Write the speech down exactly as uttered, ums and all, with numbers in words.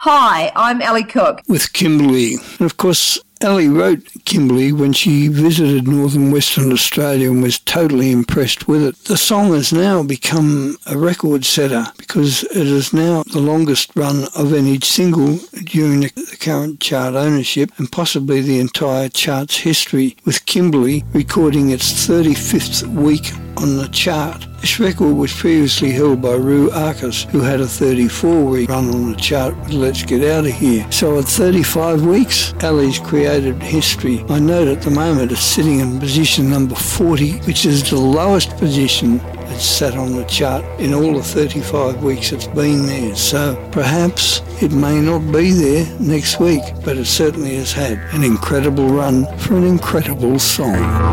Hi, I'm Ellie Cook. With Kimberley. And of course, Ellie wrote Kimberley when she visited northern Western Australia and was totally impressed with it. The song has now become a record setter because it is now the longest run of any single during the current chart ownership and possibly the entire chart's history, with Kimberley recording its thirty-fifth week on the chart. This record was previously held by Roo Arkus, who had a thirty-four week run on the chart with Let's Get Out of Here. So at thirty-five weeks, Ellie's created history. I note at the moment it's sitting in position number forty, which is the lowest position it's sat on the chart in all the thirty-five weeks it's been there. So perhaps it may not be there next week, but it certainly has had an incredible run for an incredible song.